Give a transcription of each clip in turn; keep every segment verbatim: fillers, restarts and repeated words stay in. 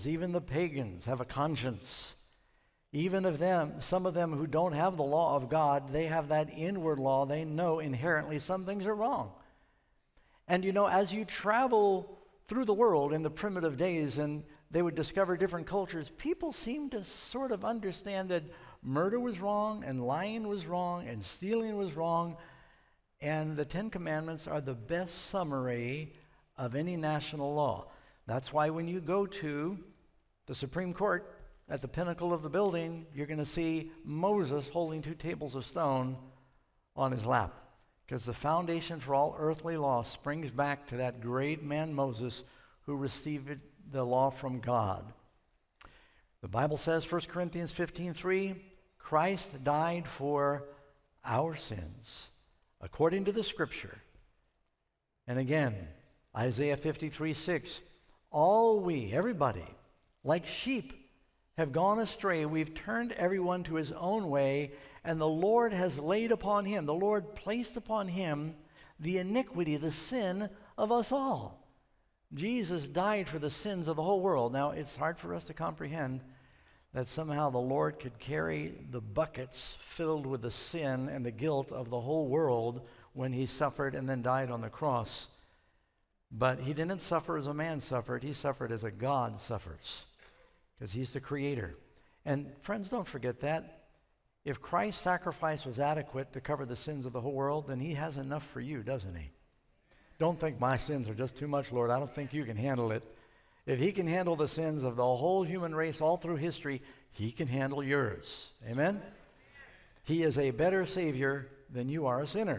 Christians, even the pagans, have a conscience. Even of them, some of them who don't have the law of God, they have that inward law. They know inherently some things are wrong. And you know, as you travel through the world in the primitive days and they would discover different cultures, people seem to sort of understand that murder was wrong and lying was wrong and stealing was wrong. And the Ten Commandments are the best summary of any national law. That's why when you go to the Supreme Court at the pinnacle of the building, you're going to see Moses holding two tables of stone on his lap. Because the foundation for all earthly law springs back to that great man Moses who received the law from God. The Bible says, First Corinthians fifteen three, Christ died for our sins, according to the Scripture. And again, Isaiah fifty-three six, all we, everybody, like sheep, have gone astray. We've turned everyone to his own way, and the Lord has laid upon him, the Lord placed upon him the iniquity, the sin of us all. Jesus died for the sins of the whole world. Now, it's hard for us to comprehend that somehow the Lord could carry the buckets filled with the sin and the guilt of the whole world when he suffered and then died on the cross. But he didn't suffer as a man suffered. He suffered as a God suffers, because he's the creator. And friends, don't forget that. If Christ's sacrifice was adequate to cover the sins of the whole world, then he has enough for you, doesn't he? Don't think my sins are just too much, Lord. I don't think you can handle it. If he can handle the sins of the whole human race all through history, he can handle yours. Amen? He is a better Savior than you are a sinner.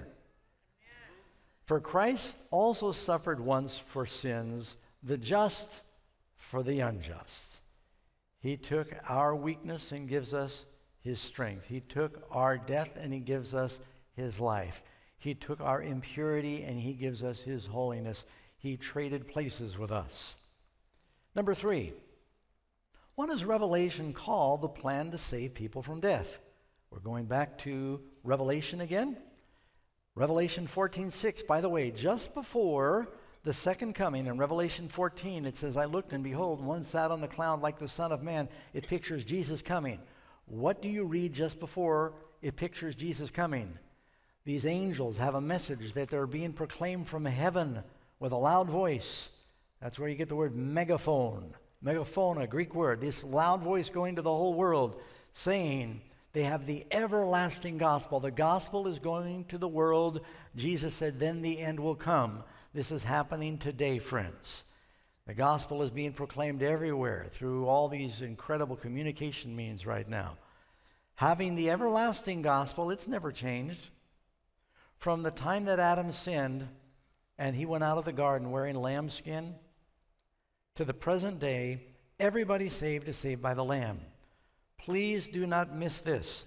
For Christ also suffered once for sins, the just for the unjust. He took our weakness and gives us his strength. He took our death and he gives us his life. He took our impurity and he gives us his holiness. He traded places with us. Number three, what does Revelation call the plan to save people from death? We're going back to Revelation again. Revelation fourteen six, by the way, just before the second coming, in Revelation fourteen, it says, I looked and behold, one sat on the cloud like the Son of Man. It pictures Jesus coming. What do you read just before it pictures Jesus coming? These angels have a message that they're being proclaimed from heaven with a loud voice. That's where you get the word megaphone. Megaphone, a Greek word. This loud voice going to the whole world, saying they have the everlasting gospel. The gospel is going to the world. Jesus said, then the end will come. This is happening today, friends. The gospel is being proclaimed everywhere through all these incredible communication means right now. Having the everlasting gospel, it's never changed. From the time that Adam sinned and he went out of the garden wearing lambskin to the present day, everybody saved is saved by the Lamb. Please do not miss this.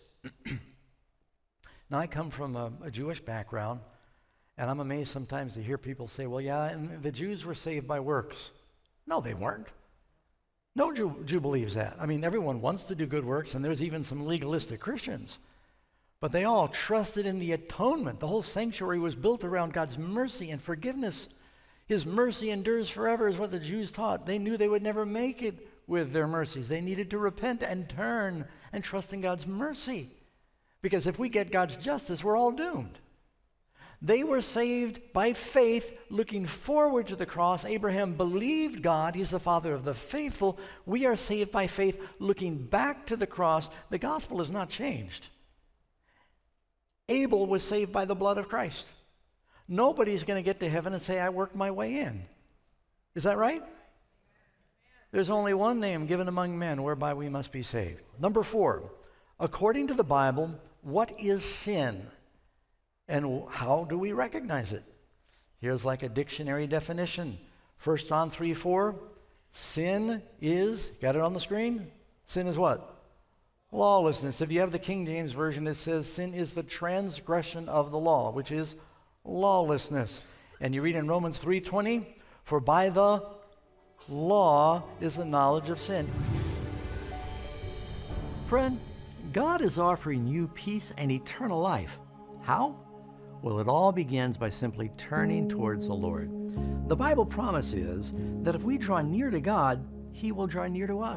Now, I come from a, a Jewish background, and I'm amazed sometimes to hear people say, well, yeah, and the Jews were saved by works. No, they weren't. No Jew, Jew believes that. I mean, everyone wants to do good works, and there's even some legalistic Christians. But they all trusted in the atonement. The whole sanctuary was built around God's mercy and forgiveness. His mercy endures forever is what the Jews taught. They knew they would never make it with their mercies. They needed to repent and turn and trust in God's mercy. Because if we get God's justice, we're all doomed. They were saved by faith, looking forward to the cross. Abraham believed God. He's the father of the faithful. We are saved by faith, looking back to the cross. The gospel has not changed. Abel was saved by the blood of Christ. Nobody's going to get to heaven and say, I worked my way in. Is that right? There's only one name given among men whereby we must be saved. Number four, according to the Bible, what is sin? And how do we recognize it? Here's like a dictionary definition. First John three four, sin is, got it on the screen? Sin is what? Lawlessness. If you have the King James Version, it says sin is the transgression of the law, which is lawlessness. And you read in Romans three twenty, for by the law is the knowledge of sin. Friend, God is offering you peace and eternal life. How? Well, it all begins by simply turning towards the Lord. The Bible promise is that if we draw near to God, He will draw near to us.